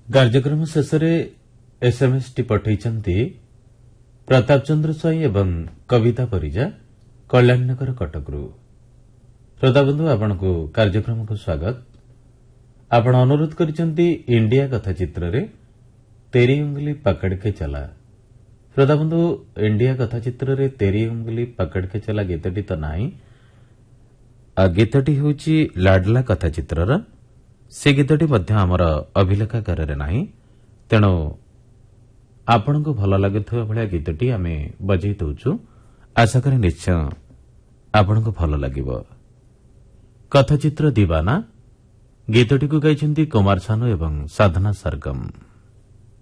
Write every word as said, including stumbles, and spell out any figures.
କାର୍ଯ୍ୟକ୍ରମ ଶେଷରେ ଏସ୍ଏମ୍ଏସ୍ ଟି ପଠାଇଛନ୍ତି ପ୍ରତାପ ଚନ୍ଦ୍ର ସ୍ୱାଇଁ ଏବଂ କବିତା ପରିଜା କଲ୍ୟାଣନଗର କଟକରୁ। ଶ୍ରୋତାବନ୍ଧୁ ଆପଣଙ୍କୁ କାର୍ଯ୍ୟକ୍ରମକୁ ସ୍ୱାଗତ। ଆପଣ ଅନୁରୋଧ କରିଛନ୍ତି ଇଣ୍ଡିଆ କଥା ଚିତ୍ରରେ ତେରି ଉଙ୍ଗଲି ପକଡକେ ଚଲା। ଶ୍ରୋତାବନ୍ଧୁ ଇଣ୍ଡିଆ କଥା ଚିତ୍ରରେ ତେରି ଉଙ୍ଗଲି ପକଡକେ ଚଲା ଗୀତଟି ତ ନାହିଁ। ଗୀତଟି ହେଉଛି ଲାଡଲା କଥା ଚିତ୍ରର। ସେ ଗୀତଟି ମଧ୍ୟ ଆମର ଅଭିଲେଖାଗାରରେ ନାହିଁ। ତେଣୁ ଆପଣଙ୍କୁ ଭଲ ଲାଗୁଥିବା ଭଳିଆ ଗୀତଟି ଆମେ ବଜାଇ ଦେଉଛୁ। ଆଶା କରେ ନିଶ୍ଚୟ ଆପଣଙ୍କୁ ଭଲ ଲାଗିବ। କଥାଚିତ୍ର ଦିବାନା ଗୀତଟିକୁ ଗାଇଛନ୍ତି କୁମାର ସାନୁ ଏବଂ ସାଧନା ସରଗମ।